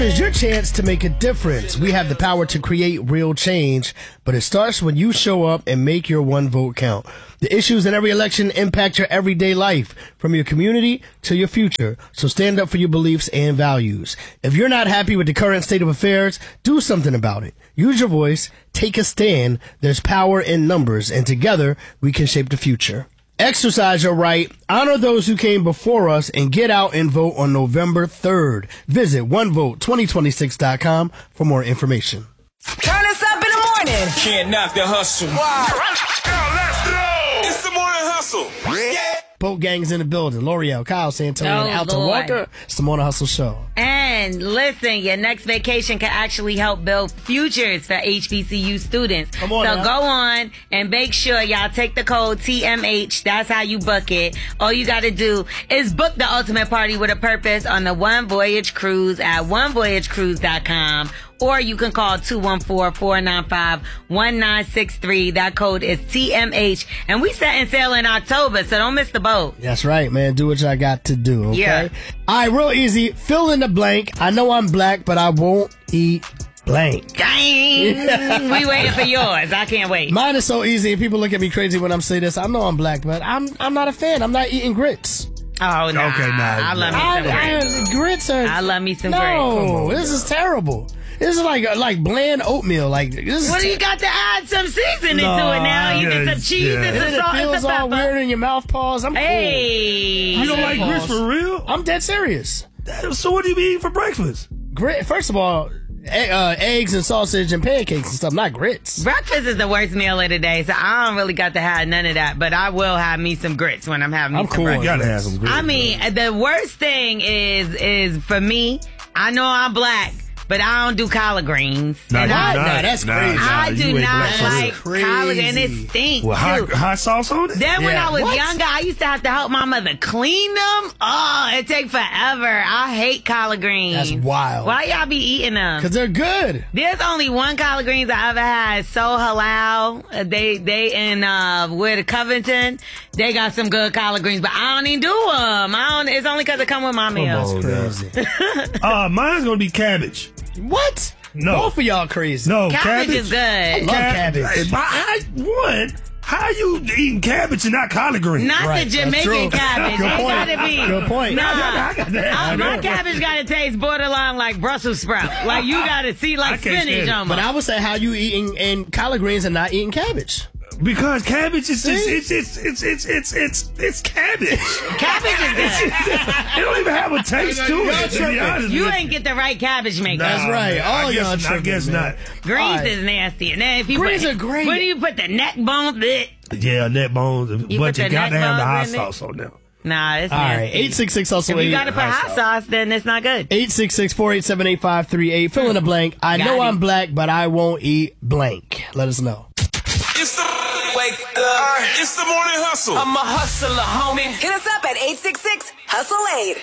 Is your chance to make a difference. We have the power to create real change, but it starts when you show up and make your one vote count. The issues in every election impact your everyday life, from your community to your future. So stand up for your beliefs and values. If you're not happy with the current state of affairs, do something about it. Use your voice, take a stand. There's power in numbers, and together we can shape the future. Exercise your right, honor those who came before us, and get out and vote on November 3rd. Visit onevote2026.com for more information. Turn us up in the morning. Can't knock the hustle. Wow. Let's go. It's the morning hustle. Yeah. Boat gangs in the building. L'Oreal, Kyle Santori, and Alton Lord. Walker. It's the Morning Hustle Show. And listen, your next vacation can actually help build futures for HBCU students. Come on so now. go on and make sure y'all take the code TMH. That's how you book it. All you got to do is book the ultimate party with a purpose on the One Voyage Cruise at onevoyagecruise.com. Or you can call 214-495-1963. That code is TMH. And we setting sail in October, so don't miss the boat. That's right, man. Do what I got to do, okay? Yeah. All right, real easy. Fill in the blank. I know I'm black, but I won't eat blank. Dang. We waiting for yours. I can't wait. Mine is so easy, and people look at me crazy when I'm saying this. I know I'm black, but I'm not a fan. I'm not eating grits. Oh, no. Okay, nah. I love me some grits. Grits are... I love me some grits. No, this is terrible. This is like bland oatmeal. Like this. What do you got to add some seasoning to it now? You get some cheese and some It salt and feels some all pepper. weird in your mouth. Pause. I'm Hey. You don't like Pause. grits for real? I'm dead serious. So what do you be eating for breakfast? Grit. First of all, eggs and sausage and pancakes and stuff, not grits. Breakfast is the worst meal of the day, so I don't really got to have none of that. But I will have me some grits when I'm having me I'm some cool. breakfast. You gotta have some grits. I mean, the worst thing is for me, I know I'm black, but I don't do collard greens. Nah, And you I, not. Nah, that's crazy. I you do ain't not black for real. like Crazy. collard, and it stinks Well, too. hot sauce on it? Then when Yeah. I was What? younger, I used to have to help my mother clean them. Oh, it take forever. I hate collard greens. That's wild. Why y'all be eating them? Because they're good. There's only one collard greens I ever had. So halal. They in where the Covington. They got some good collard greens, but I don't even do them. It's only because they come with my meals. on. Crazy. Mine's gonna be cabbage. What? No. Both of y'all crazy. No, Cabbage is good. Love cabbage. How you eating cabbage and not collard greens? Not Right, the that's Jamaican true. cabbage. Good It point. gotta be. Good point. Nah, I got that. my cabbage gotta taste borderline like Brussels sprout. Like you gotta see I like can't stand spinach it. almost. But I would say how you eating and collard greens and not eating cabbage. Because cabbage is just See? it's cabbage. Cabbage is good. It don't even have a taste to it. To be honest You with ain't get the right cabbage maker. That's right. man. All I y'all guess, I tripping, guess man. not. Greens All right. is nasty. And then if you Greens put, are great. Where do you put the neck bone? Blech. Yeah, neck bones, You but put you the got to neck have the hot bones in it? sauce on them. Nah, it's All nasty. right. 866 hustle. If you gotta put hot sauce, then it's not good. 866-487-8538. Fill in the blank. I Got know it. I'm black, but I won't eat blank. Let us know. It's the wake up. It's the morning hustle. I'm a hustler, homie. Hit us up at 866-HUSTLE-8.